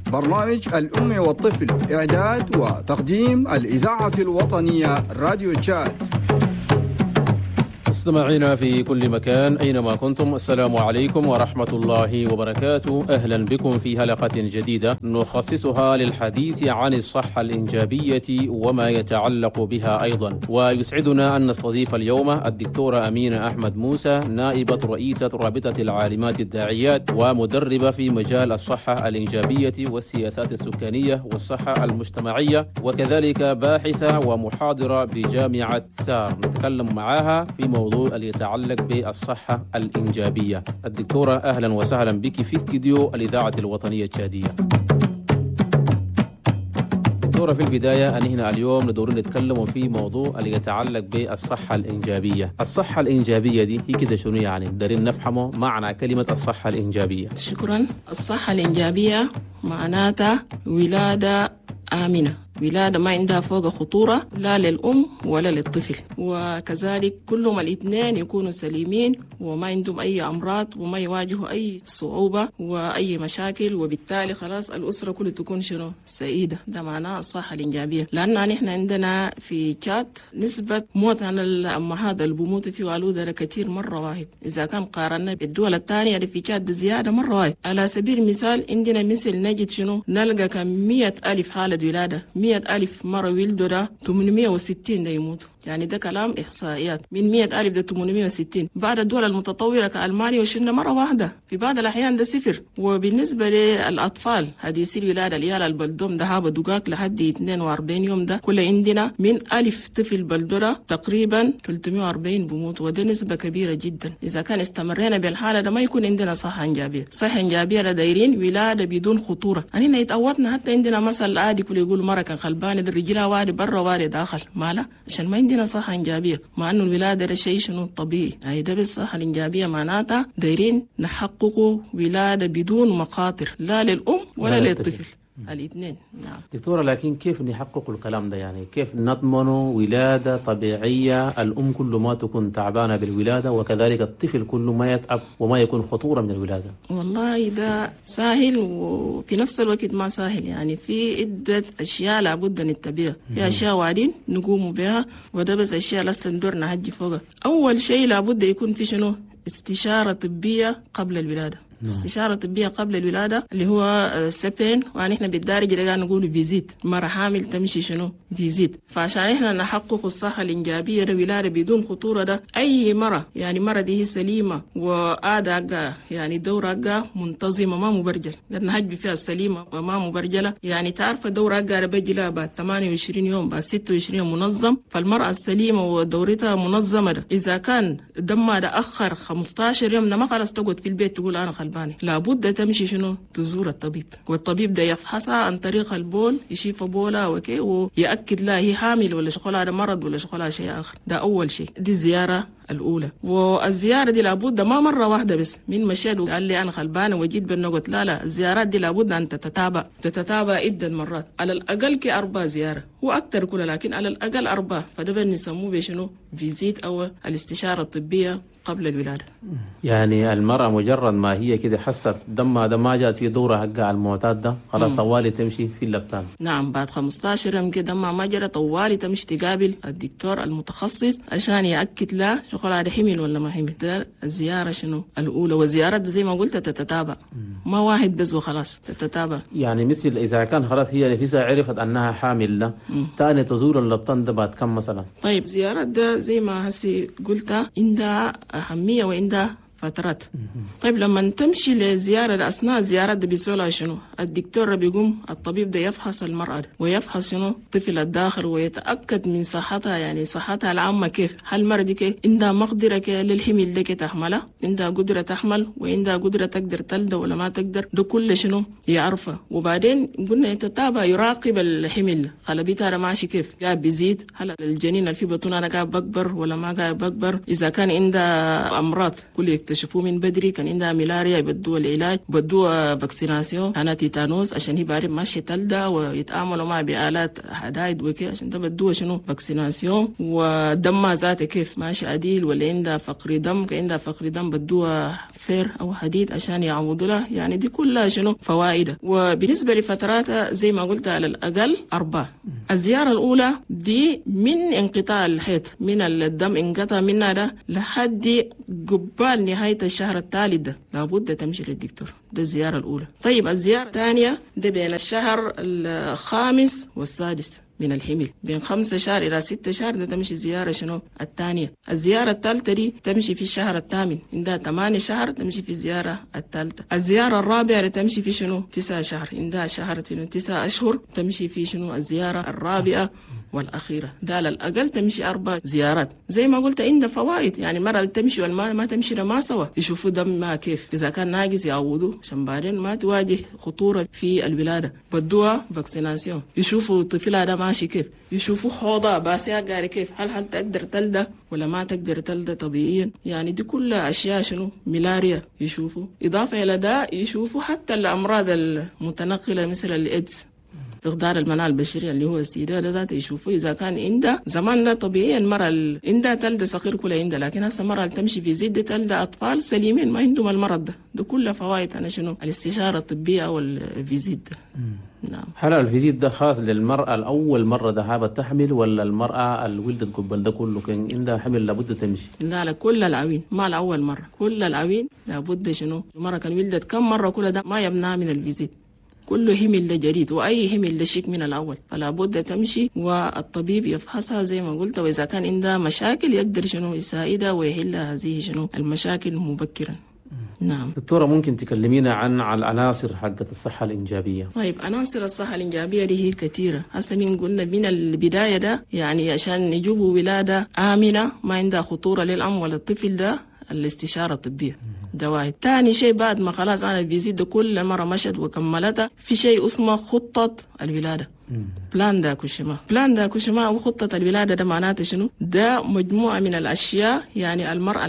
برنامج الأم والطفل، إعداد وتقديم الإذاعة الوطنية راديو تشاد. مستمعينا في كل مكان أينما كنتم، السلام عليكم ورحمة الله وبركاته. أهلا بكم في حلقة جديدة نخصصها للحديث عن الصحة الإنجابية وما يتعلق بها أيضا. ويسعدنا أن نستضيف اليوم الدكتورة أمينة أحمد موسى، نائبة رئيسة رابطة العالمات الداعيات ومدربة في مجال الصحة الإنجابية والسياسات السكانية والصحة المجتمعية، وكذلك باحثة ومحاضرة بجامعة سار. نتكلم معها في موضوع اللي يتعلق بالصحة الإنجابية. الدكتورة أهلا وسهلا بك في استديو الإذاعة الوطنية التشادية. دكتورة، في البداية هنا اليوم ندور نتكلم في موضوع اللي يتعلق بالصحة الإنجابية. الصحة الإنجابية دي هي كده شنو يعني؟ دارين نفهمه معنى كلمة الصحة الإنجابية. شكرا. الصحة الإنجابية معناتها ولادة آمنة، ولادة ما عندها فوق خطورة لا للأم ولا للطفل، وكذلك كلهم الاثنين يكونوا سليمين وما عندهم أي أمراض وما يواجهوا أي صعوبة وأي مشاكل، وبالتالي خلاص الأسرة كلها تكون شنو؟ سعيدة. ده معناه الصحة الإنجابية. لأن نحن عندنا في تشاد نسبة موت عن الأمهات اللي بيموتوا في والودة كتير مرة واحد، إذا كان قارنا بالدول الثانية اللي في تشاد زيادة مرة واحد. على سبيل المثال عندنا مثل نجد شنو؟ نلقى كم 100,000 حالة ولادة، 100,000 مرة ولدوا ده 860 ده يموتوا. يعني ده كلام إحصائيات. من 100,000 ده 860. بعد الدول المتطورة كألمانيا وشلنا مرة واحدة، في بعض الأحيان ده صفر. وبالنسبة للأطفال حديثي الولادة، العيال البلدوم ده هابا دقاق لحد 42 يوم، ده كل عندنا من 1000 طفل بلدورة تقريبا 340 بموت، وده نسبة كبيرة جدا. إذا كان استمرينا بالحالة ده ما يكون عندنا صحة إنجابية. صحة إنجابية ده دايرين ولادة بدون خطورة. أننا يتقوتنا حتى عندنا مثل عادي كل يقول مرة كان خلبانة ده الرجال واري برا واري داخل، مالا عشان ما عندنا صحة إنجابية، مع أنه الولادة ده شيء شنو طبيعي. يعني ده بالصحة الإنجابية معناتها دايرين نحققوا ولادة بدون مخاطر لا للأم ولا للطفل، الاثنين. نعم دكتورة، لكن كيف نحقق الكلام ده؟ يعني كيف نضمن ولادة طبيعية الأم كل ما تكون تعبانة بالولادة، وكذلك الطفل كل ما يتعب وما يكون خطورة من الولادة؟ والله ده سهل وفي نفس الوقت ما سهل. يعني في عدة أشياء لابد نتبعها، في أشياء وعدين نقوم بها، وده بس أشياء لسه ندورنا هجي فوقها. أول شيء لابد يكون في شنو؟ استشارة طبية قبل الولادة. استشارة طبية قبل الولادة اللي هو سبين، ونحن بالدارجة اللي قاعد نقول فيزيت. مرة حامل تمشي شنو؟ فيزيت. فعشان احنا نحقق الصحة الإنجابية للولادة بدون خطورة، ده أي مرة يعني مرة دي هي سليمة وآداء يعني دورة منتظمة ما مبرجل، لأن هجب فيها السليمة وما مبرجلة. يعني تعرف دورة بجلها بعد 28 يوم بعد 26 يوم منظم. فالمرأة السليمة ودورتها منظمة ده إذا كان دمها ده أخر 15 يوم، ده ما خلاص تقعد في البيت تقول أنا خلبانة، لابد تمشي شنو؟ تزور الطبيب، والطبيب ده يفحصها عن طريق البول، يشوف بولها وكي، ويأكد لها هي حامل ولا شغلها ده مرض ولا شغلها شيء آخر. ده أول شيء، دي الزيارة الأولى. والزيارة دي لابد ما مرة واحدة بس، من مشيت وقال لي أنا خلبانة وجيت بالنقط، لا الزيارات دي لابد أن تتتابع عدة مرات، على الأقل ك4 زيارة وأكثر كلها، لكن على الأقل 4. فده بنسموه بشنو؟ فيزيت أو الاستشارة الطبية قبل الولادة. يعني المرأة مجرد ما هي كده حست دمها ده ما جات في دورة حقها المعتاد ده، خلاص طوالي تمشي في اللبتان. نعم، بعد 15 يوم كده دمها ما جرى طوالي تمشي تقابل الدكتور المتخصص عشان يأكد لا شغل على حمل ولا ما حمل. ده الزيارة شنو الأولى. والزيارات زي ما قلت تتتابع، ما واحد بس وخلاص، تتتابع. يعني مثل إذا كان خلاص هي نفسها عرفت أنها حامل ده، تاني تزور اللبتان ده بعد كم مثلا؟ طيب زيارات ده زي ما هسي قلتها عندها أهمية وعندها فترات. طيب لما تمشي لزيارة أثناء الزيارة ده بيسولها شنو؟ الدكتور بيقوم الطبيب ده يفحص المرأة ده ويفحص شنو؟ طفل الداخل ويتأكد من صحتها، يعني صحتها العامة كيف، هل المرأة دي كيف عندها مقدرة للحمل ده كي تحملها، عندها قدرة تحمل وعندها قدرة تقدر تلد ولا ما تقدر، ده كله شنو يعرفها. وبعدين قلنا يتتابع يراقب الحمل، خلبيتها ماشي كيف، قاعد بيزيد، هل الجنين اللي في بطنها قاعد بكبر ولا ما قاعد بكبر، إذا كان عندها أمراض كل يكتشفوه من بدري. كان عندها ملاريا يبدوها العلاج، بدوها فاكسيناسيون، أنا تيتانوس عشان هي بارد ماشي تلدا، ويتعاملوا معها بآلات حدايد وكي عشان تبدوها شنو فاكسيناسيون. ودمها ذاته كيف ماشي عديل ولا عندها فقر دم، كان عندها فقر دم بدوها فير أو حديد عشان يعوضوا لها. يعني دي كلها شنو فوائد. وبالنسبة لفتراتها زي ما قلت على الأقل 4. الزيارة الأولى دي من انقطاع الحيض، من الدم انقطع منها ده لحد قبال نهاية الشهر الثالث ده لابد تمشي للدكتور. ده الزيارة الأولى. طيب الزيارة الثانية ده بين الشهر الخامس والسادس من الحمل، بين 5 شهر إلى 6 شهر ده تمشي الزيارة شنو الثانية. الزيارة الثالثة دي تمشي في الشهر الثامن، عندها 8 شهر تمشي في الزيارة الثالثة. الزيارة الرابعة تمشي في شنو 9 شهر، عندها شهر 9 أشهر تمشي في شنو الزيارة الرابعة والأخيرة. ده على الأقل تمشي 4 زيارات. زي ما قلت عندها فوائد، يعني مرة تمشي والما ما تمشي ده ما سوا، يشوفوا دم ما كيف، إذا كان ناقص يعوضوه عشان بعدين ما تواجه خطورة في الولادة. بدوها فاكسيناسيون، يشوفوا طفلها ده ماشي كيف، يشوفوا حوضها باسها قاري كيف، هل تقدر تلده ولا ما تقدر تلده طبيعيا. يعني دي كلها أشياء شنو ملاريا يشوفوا. إضافة إلى ده يشوفوا حتى الأمراض المتنقلة مثل الإيدز، إقدار المناعة البشرية اللي هو السيدة ده ذاته يشوفوا إذا كان عندها زمان ده طبيعيا مرة عندها تلد صغير كلها عندها، لكن هسه مرة تمشي في زيد تلد أطفال سليمين ما عندهم المرض ده كلها فوائد. أنا شنو الاستشارة الطبية أو الفيزيت ده. نعم. هل الفيزيت ده خاص للمرأة الأول مرة ذهبت تحمل، ولا المرأة اللي ولدت قبل ده كله كان عندها حمل لابد تمشي؟ لا كل العوين، ما الأول مرة، كل العوين لابد شنو مرة كان ولدت كم مرة كل ده ما يمنع من الفيزيت. كله همل ده جديد، وأي همل ده شيك من الأول، فلا بد تمشي والطبيب يفحصها زي ما قلت، وإذا كان عندها مشاكل يقدر شنو يساعدها ويحل هذه شنو المشاكل مبكرا. نعم. دكتورة ممكن تكلمينا عن العناصر حقة الصحة الإنجابية؟ طيب عناصر الصحة الإنجابية دي هي كثيرة. هسه من قلنا من البداية ده يعني عشان نجيبوا ولادة آمنة ما عندها خطورة للأم ولا الطفل ده الاستشارة الطبية ده واحد. تاني شيء بعد ما خلاص أنا الفيزيت ده كل مرة مشت وكملتها في شيء اسمه خطة الولادة. بلان دا كوشما وخطة الولادة ده معناته شنو؟ ده مجموعة من الأشياء، يعني المرأة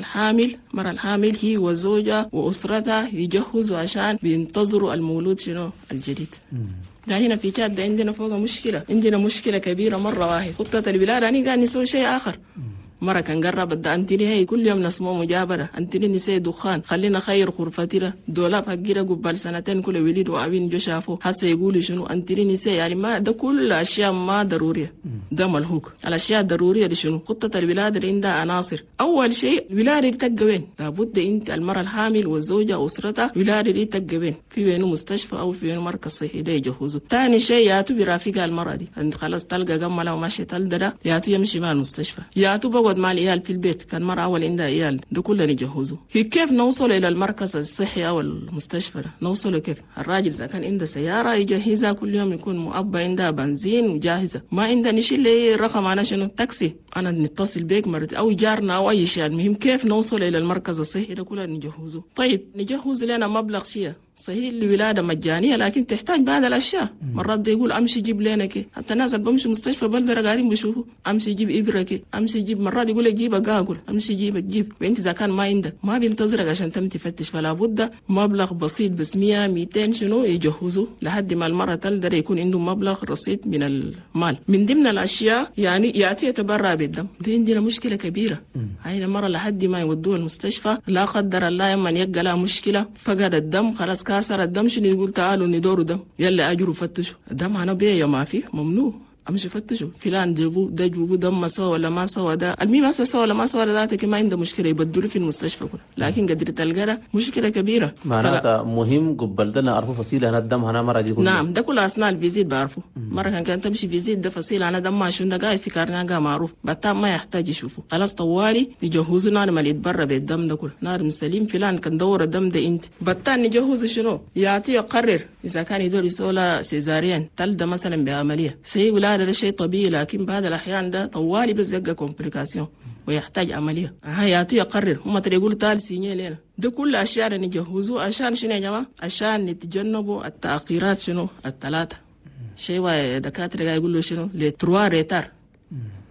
الحامل هي وزوجها وأسرتها يجهزوا عشان بينتظروا المولود شنو الجديد. ده هنا في كاد ده عندنا فوق عندنا مشكلة كبيرة مرة واحد. خطة الولادة يعني قاعد نسوي شيء آخر. مرة كان قرب ده أنتني هي كل يوم نسمو مجابرة، أنتني نسي دخان، خلينا خير غرفتنا دولاب حقيرة قبال 2 كل وليد وأبين جو شافوا هسه يقولوا شنو أنتني نسي. يعني ما ده كل أشياء ما ضرورية، ده ملهوك. الأشياء الضرورية دي شنو؟ خطة الولادة اللي عندها عناصر. أول شيء الولادة دي تبقى وين؟ لابد أنت المرأة الحامل والزوجة وأسرتها الولادة دي تبقى وين؟ في وينه مستشفى أو في وينه مركز صحي ده يجهزوا. ثاني شيء ياتوا برافقها المرأة دي، أنت خلاص تلقى جملة وماشي تلقى ياتوا يمشي مع المستشفى، ياتوا مع العيال في البيت. كان مرة أول عندها عيال ده كله نجهزه. كيف نوصل إلى المركز الصحي أو المستشفى؟ نوصل كيف؟ الراجل إذا كان عنده سيارة يجهزها كل يوم، يكون مؤبى عندها بنزين وجاهزة. ما عندها نشيل لي رقم أنا شنو تاكسي، أنا نتصل بيك مرت أو جارنا أو أي شيء. المهم كيف نوصل إلى المركز الصحي ده كله نجهزه. طيب نجهز لنا مبلغ شيء صحيح الولادة مجانية، لكن تحتاج بعض الأشياء. مرات ده يقول أمشي جيب لنا كي، حتى الناس اللي بمشي مستشفى بلدرة قاعدين بيشوفوا أمشي جيب إبرة كي، أمشي جيب. مرات يقول لك جيب قاقل، أمشي جيب. وأنت إذا كان ما عندك ما بينتظرك عشان تم تفتش، فلا بد مبلغ بسيط بس 100-200 شنو يجهزوا لحد ما المرأة تقدر يكون عنده مبلغ رصيد من المال. من ضمن الأشياء يعني يأتي يتبرع بالدم، دي عندنا مشكلة كبيرة. هاي المرة لحد ما يودوها المستشفى لا قدر الله يمن يبقى لها مشكلة فقد الدم خلاص كاسر الدم، شنو يقول تعالوا ندوروا دم، يلا اجروا فتشوا الدم. انا بيه ما في ممنوع امشي فتشوا فلان جيبوا دم سوا ولا ما سوا. ده المهم هسه سوا ولا ما سوا ذاتك ما عنده مشكله يبدلوا في المستشفى كله، لكن قدر تلقى مشكله كبيره. معناتها مهم قبل ده نعرفوا فصيله انا الدم انا مره دي. نعم ده كل اثناء الفيزيت بعرفوا. مره كان تمشي فيزيت ده فصيله انا دم ما شنو ده قاعد في كارناغا معروف، بعدين ما يحتاج يشوفوا خلاص طوالي يجهزوا نار ما يتبرى بالدم ده كله. نار سليم فلان كان دور الدم ده انت بعدين نجهزوا شنو يعطي يقرر اذا كان يدور يسولا سيزاريان تلده مثلا بعمليه سي ولاده ده شيء طبيعي، لكن بعض الأحيان ده طوالي بس يبقى كومبليكاسيون ويحتاج عملية. ياتي يقرر هم ترى يقولوا تعال سينيه لنا. ده كل أشياء نجهزوه عشان شنو يا جماعة؟ عشان نتجنبوا التأخيرات شنو 3 شيء. دكاترة يقولوا شنو لتروا ريتار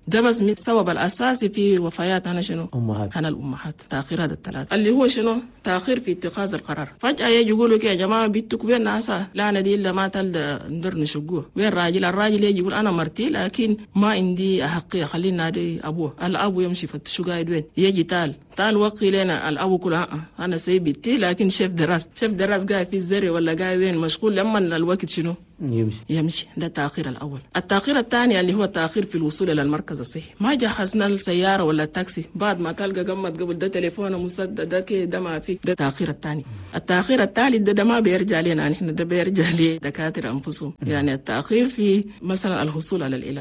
ده بس من السبب الأساسي في وفيات أنا شنو؟ أمهات. أنا الأمهات. تأخير هذا الثلاثة اللي هو شنو؟ تأخير في اتخاذ القرار. فجأة يجي يقولوا كي يا جماعة بيتك وين ناسا لا ندي إلا ما تل ندر نشقوه وين الراجل يجي يقول أنا مرتي لكن ما عندي أحقية خلينا نادي أبوه. الأبو يمشي فتشو قاعد وين يجي تعال وقي لنا الأبو كله أنا سيبتي لكن شيف دراس قاعد في الزرع ولا قاعد وين مشغول لما الوقت شنو يمشي. ده التأخير الأول. التأخير الثاني اللي هو التأخير في الوصول إلى المركز الصحي. ما جهزنا السيارة ولا التاكسي بعد ما تلقى قمت قبل ده تليفون مسدد ده كده ده ما في. ده التأخير الثاني. التأخير الثالث ده ما بيرجع لنا نحن، ده بيرجع لدكاترة أنفسهم. يعني التأخير في مثلا الحصول على العلاج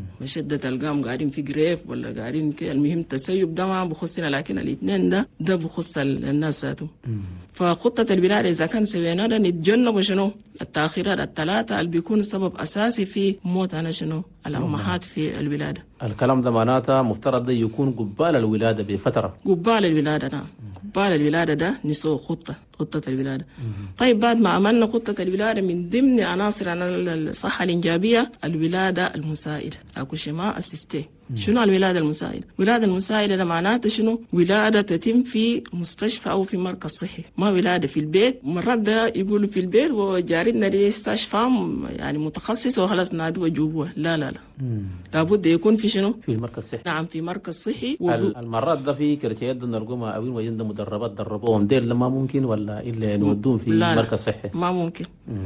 بشدة القام قاعدين في جريف ولا قاعدين كده، المهم تسيب ده ما بخصنا، لكن الاثنين ده بخص الناس ذاتهم. فخطة الولادة إذا كان سوينا ده نتجنب شنو التأخيرات الثلاثة اللي بيكون سبب أساسي في موت أنا شنو الأمهات في الولادة. الكلام ده معناته مفترض ده يكون قبال الولادة بفترة. قبال الولادة نعم. قبال الولادة ده نسوي خطة الولادة. طيب بعد ما عملنا خطة الولادة من ضمن عناصر الصحة الإنجابية الولادة المساعدة أكو شما أسيستي. شنو الولادة المساعدة؟ الولادة المساعدة ده معناته شنو؟ ولادة تتم في مستشفى أو في مركز صحي، ما ولادة في البيت. مرات ده يقولوا في البيت وجارتنا دي مستشفى يعني متخصص وخلاص نادوا وجوبوها. لا لابد يكون في شنو؟ في المركز الصحي. نعم في مركز صحي. المرات ده في كرتيات نرجمها أو وين مدربات دربوهم ديل ما ممكن ولا إلا نودون في مركز صحي؟ ما ممكن.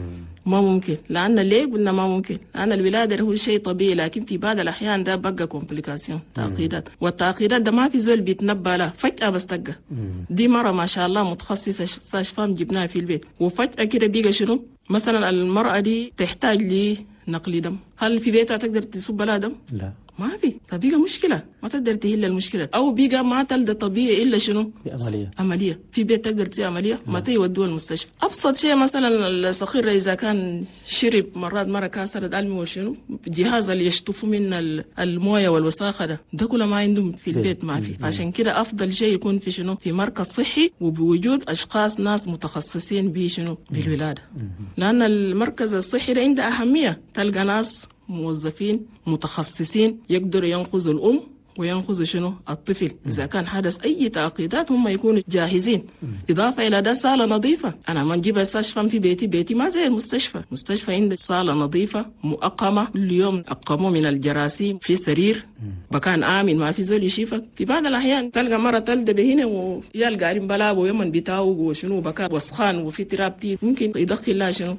ما ممكن. لأن ليه قلنا ما ممكن؟ لأن الولادة هو شيء طبيعي، لكن في بعض الأحيان ده بقى كومبليكاسيون تعقيدات، والتعقيدات ده ما في زول بيتنبأ له فجأة بس تلقى دي مرة ما شاء الله متخصصة استشفام جبناها في البيت وفجأة كده بيجي شنو؟ مثلا المرأة دي تحتاج لنقل دم، هل في بيتها تقدر تصب لها دم؟ لا ما في، فبيجا مشكلة ما تقدر تهل المشكلة، أو بيجا ما تلد طبيعي إلا شنو؟ عملية في بيت تقدر تسوي عملية ما تودوه المستشفى. أبسط شيء مثلا الصغير إذا كان شرب مرة كاسرة علمي وشنو جهاز اللي يشطفوا من الموية والوساخة ده كله ما عندهم في البيت ما في. عشان كده أفضل شيء يكون في شنو في مركز صحي وبوجود أشخاص ناس متخصصين بشنو بالولادة، لأن المركز الصحي ده عنده أهمية. تلقى ناس موظفين متخصصين يقدروا ينقذوا الأم وينقذوا شنو الطفل إذا كان حدث أي تعقيدات هم يكونوا جاهزين. إضافة إلى ده صالة نظيفة. أنا ما نجيب استشفى في بيتي ما زي المستشفى عندك صالة نظيفة مؤقمة كل يوم أقموا من الجراثيم في سرير مكان آمن ما في زول يشيفك. في بعض الأحيان تلقى مرة تلد بهنا ويال قاعدين بلابوا يمن بتاوق وشنو بكان وسخان وفي تراب تيت ممكن يدخل لها شنو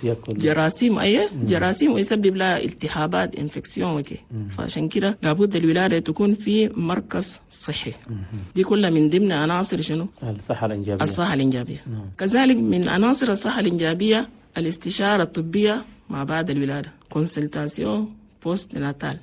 جراثيم جراثيم ويسبب لها التهابات انفكسيون وكي. فعشان كده لابد الولادة تكون في مركز صحي. دي كلها من ضمن عناصر شنو الصحة الإنجابية. كذلك من عناصر الصحة الإنجابية الاستشارة الطبية ما بعد الولادة كونسلتاسيون بوست ناتال.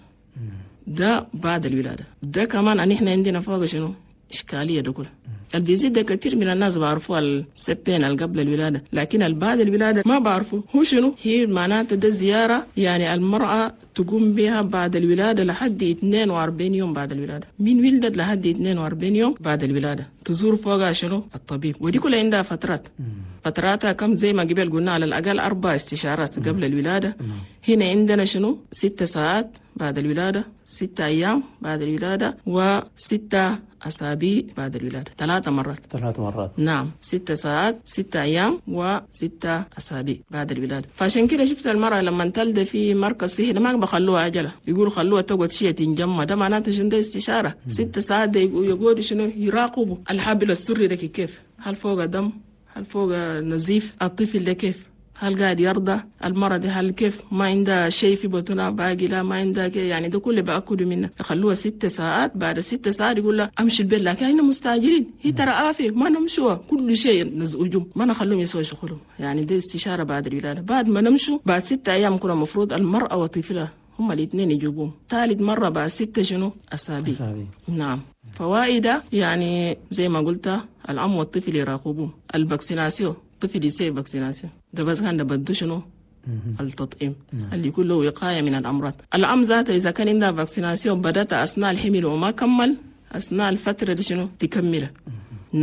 ده بعد الولادة ده كمان نحن عندنا فوق شنو إشكالية ده كله. الفيزيت ده كتير من الناس بعرفوا السبين قبل الولادة، لكن بعد الولادة ما بعرفوا هو شنو. هي معناته ده زيارة يعني المرأة تقوم بها بعد الولادة لحد 42 يوم بعد الولادة، من ولدت لحد 42 يوم بعد الولادة تزور فوقها شنو الطبيب. ودي كلها عندها فتراتها كم زي ما قبل قلنا على الأقل 4 استشارات قبل الولادة. هنا عندنا شنو 6 ساعات بعد الولادة، 6 أيام بعد الولادة، و6 أسابيع بعد الولادة. 3 مرات. نعم 6 ساعات 6 أيام و6 أسابيع بعد الولادة. فعشان كده شفت المرأة لما تلد في مركز صحي ما بخلوها عجلة، بيقولوا خلوها تقعد شيء تنجمع. ده معناته شنو ده استشارة 6 ساعات ده يقعدوا شنو يراقبوا الحبل السري ده كيف، هل فوق دم، هل فوق نزيف، الطفل ده كيف، هل قاعد يرضى، المرض هل كيف، ما عندها شيء في بطنها باقي، لا ما عندها يعني ده كله بأكدوا منه. يخلوها 6 ساعات، بعد 6 ساعات يقول لها امشي البيت، لكن احنا مستعجلين هي ترى عافيه ما نمشوا كل شيء نزعجهم ما نخلوهم يسووا شغلهم. يعني ده استشاره بعد الولاده. بعد ما نمشوا بعد 6 أيام كنا المفروض المرأة وطفلها هم الاثنين يجيبوهم. ثالث مرة بعد 6 شنو أسابيع. نعم. فوائدها يعني زي ما قلت الأم والطفل يراقبوه. الفاكسيناسيون الطفل يسوي فاكسيناسيون ده بس كان ده بده شنو التطعيم اللي يكون له وقاية من الأمراض. الأم ذاتها إذا كان عندها فاكسيناسيون بدأت أثناء الحمل وما كمل أثناء الفترة دي شنو تكمله. نعم.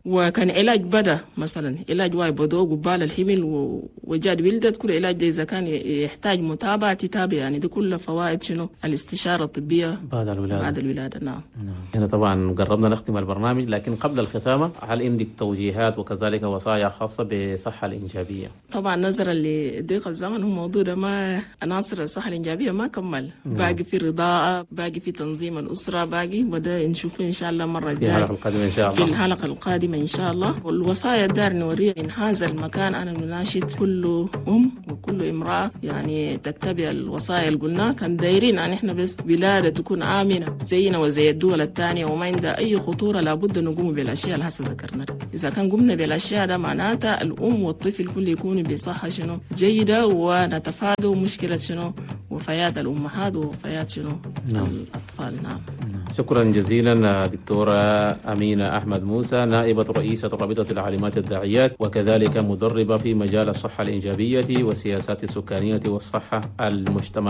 وكان علاج بدأ مثلا علاج واي بدو قبال الحمل وجاد ولدت، كل علاج ده إذا كان يحتاج متابعة تتابع، يعني دي كل فوائد شنو الاستشارة الطبية بعد الولادة. نعم. هنا طبعا قربنا نختم البرنامج، لكن قبل الختامة هل عندك توجيهات وكذلك وصايا خاصة بالصحة الإنجابية؟ طبعا نظرا لضيق الزمن هو موضوع ده ما عناصر الصحة الإنجابية ما كمل. باقي في رضاعة، باقي في تنظيم الأسرة، باقي وده نشوفه إن شاء الله مرة الجاية في الحلقة القادمة إن شاء الله. في الحلقة القادمة إن شاء الله. والوصايا دار نوريها من هذا المكان. أنا نناشد كل وكل امرأة يعني تتبع الوصايا اللي قلناها. كان دايرين أن إحنا بس ولادة تكون آمنة زينا وزي الدول الثانية وما عندها أي خطورة. لابد نقوم بالأشياء اللي هسه ذكرنا. إذا كان قمنا بالأشياء ده معناتها الأم والطفل كل يكونوا بصحة شنو جيدة، ونتفادوا مشكلة شنو وفيات الأمهات وفيات شنو الأطفال. نعم. شكرا جزيلا دكتورة أمينة أحمد موسى، نائبة رئيسة رابطة العالمات الداعيات وكذلك مدربة في مجال الصحة الإنجابية والسياسات السكانية والصحة المجتمعية.